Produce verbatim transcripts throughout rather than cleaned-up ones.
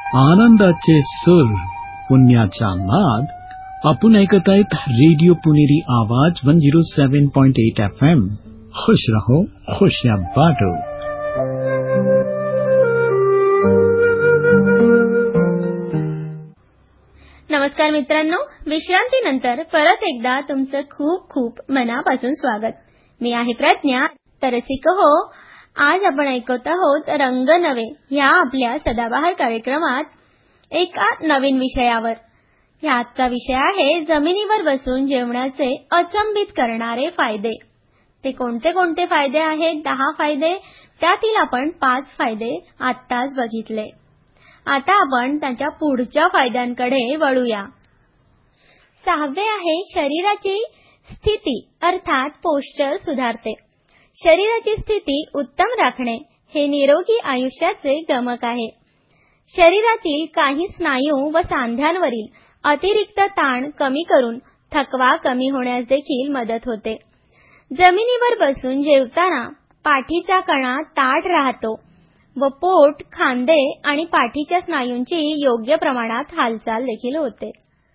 आनंदाचे सूर, पुण्याचा नाद. आपण ऐकत आहेत रेडिओ पुणेरी आवाज वन झिरो सेवन पॉइंट एट एफ एम. खुश रहो, खुशियां बांटो. नमस्कार मित्रांनो, विश्रांतीनंतर परत एकदा तुमचं खूप खूप मनापासून स्वागत. मी आहे प्रज्ञा. तर रसिक हो, आज आपण ऐकत आहोत रंग नवे ह्या आपल्या सदाबहार कार्यक्रमात एका नवीन विषयावर. ह्याचा विषय आहे जमिनीवर बसून जेवणाचे अचंबित करणारे फायदे. ते कोणते कोणते फायदे आहेत? दहा फायदे. त्यातील आपण पाच फायदे आत्ताच बघितले. आता आपण त्याच्या पुढच्या फायद्यांकडे वळूया. सहावे आहे शरीराची स्थिती अर्थात पोश्चर सुधारते. शरीराची स्थिती उत्तम राखणे हे निरोगी आयुष्याचे गमक आहे. शरीरातील काही स्नायू व सांध्यांवरील अतिरिक्त ताण कमी करून थकवा कमी होण्यास देखील मदत होते. जमिनीवर बसून जेवताना पाठीचा कणा ताठ राहतो व पोट, खांदे आणि पाठीच्या स्नायूंची योग्य प्रमाणात हालचाल देखील होते.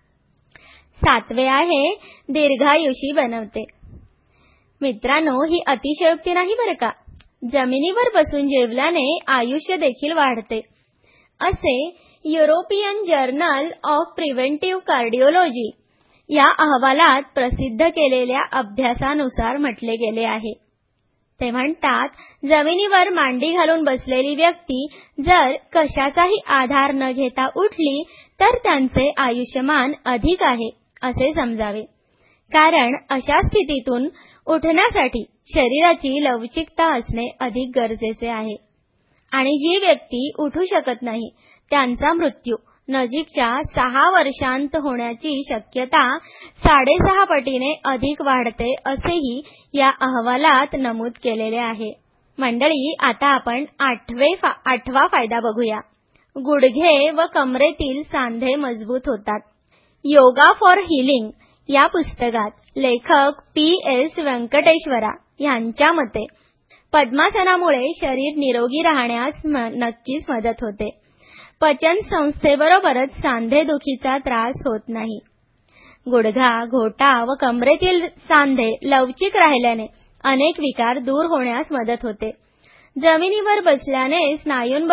सातवे आहे दीर्घायुषी बनवते. मित्रांनो, ही अतिशयोक्ती नाही बरं का. जमिनीवर बसून जेवल्याने आयुष्य देखील वाढते असे European journal of preventive cardiology या अहवालात प्रसिद्ध केलेल्या अभ्यासानुसार म्हटले गेले आहे. ते म्हणतात, जमिनीवर मांडी घालून बसलेली व्यक्ती जर कशाचाही आधार न घेता उठली तर त्यांचे आयुष्यमान अधिक आहे असे समजावे. कारण अशा स्थितीतून उठण्यासाठी शरीराची लवचिकता असणे अधिक गरजेचे आहे. आणि जी व्यक्ती उठू शकत नाही त्यांचा मृत्यू नजीकच्या सहा वर्षांत होण्याची शक्यता साडेसहा पटीने अधिक वाढते असेही या अहवालात नमूद केलेले आहे. मंडळी, आता आपण आठवे फा, आठवा फायदा बघूया. गुडघे व कमरेतील सांधे मजबूत होतात. योगा फॉर हिलिंग या पुस्तकात लेखक पी एस व्यंकटेश्वरा यांच्या मते पद्मासनामुळे शरीर निरोगी राहण्यास नक्कीच मदत होते. पचन संस्थेबरोबरच सांधेदुखीचा त्रास होत नाही. गुडघा, घोटा व कमरेतील सांधे लवचिक राहिल्याने अनेक विकार दूर होण्यास मदत होते. जमिनीवर बसल्याने स्नायूंबरोबर